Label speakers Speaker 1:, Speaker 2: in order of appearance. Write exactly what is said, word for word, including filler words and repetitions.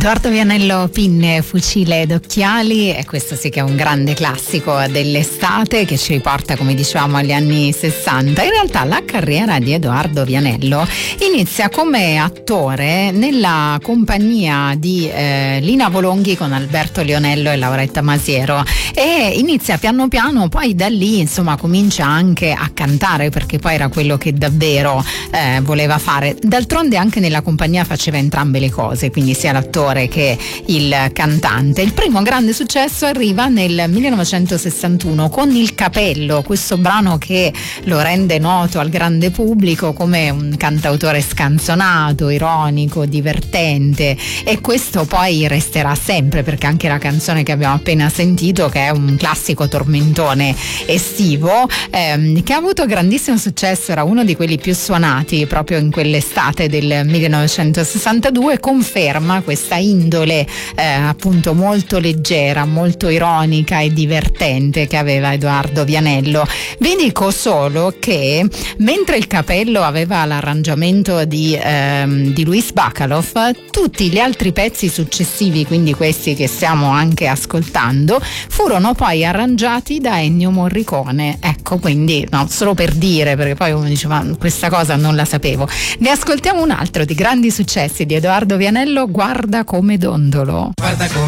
Speaker 1: Edoardo Vianello, Pinne, Fucile ed Occhiali, e questo sì che è un grande classico dell'estate che ci riporta, come dicevamo, agli anni sessanta. In realtà la carriera di Edoardo Vianello inizia come attore nella compagnia di eh, Lina Volonghi con Alberto Lionello e Lauretta Masiero, e inizia piano piano, poi da lì insomma comincia anche a cantare, perché poi era quello che davvero eh, voleva fare. D'altronde anche nella compagnia faceva entrambe le cose, quindi sia l'attore che il cantante. Il primo grande successo arriva nel millenovecentosessantuno con Il Capello, questo brano che lo rende noto al grande pubblico come un cantautore scanzonato, ironico, divertente, e questo poi resterà sempre, perché anche la canzone che abbiamo appena sentito, che è un classico tormentone estivo, ehm, che ha avuto grandissimo successo, era uno di quelli più suonati proprio in quell'estate del millenovecentosessantadue, conferma questa indole eh, appunto molto leggera, molto ironica e divertente che aveva Edoardo Vianello. Vi dico solo che mentre Il Capello aveva l'arrangiamento di, ehm, di Luis Bacalov, tutti gli altri pezzi successivi, quindi questi che stiamo anche ascoltando, furono poi arrangiati da Ennio Morricone. Ecco, quindi no, solo per dire, perché poi uno dice ma questa cosa non la sapevo. Ne ascoltiamo un altro di grandi successi di Edoardo Vianello, Guarda come dondolo.
Speaker 2: Guarda come